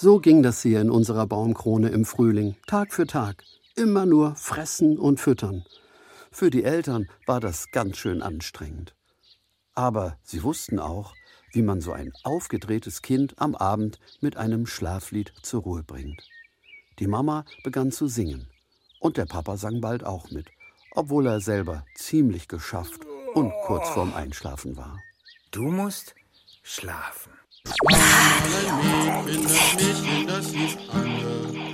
So ging das hier in unserer Baumkrone im Frühling, Tag für Tag. Immer nur fressen und füttern. Für die Eltern war das ganz schön anstrengend. Aber sie wussten auch, wie man so ein aufgedrehtes Kind am Abend mit einem Schlaflied zur Ruhe bringt. Die Mama begann zu singen und der Papa sang bald auch mit, obwohl er selber ziemlich geschafft und kurz vorm Einschlafen war. Du musst schlafen. Leben, das Mädchen, das hieß Anne.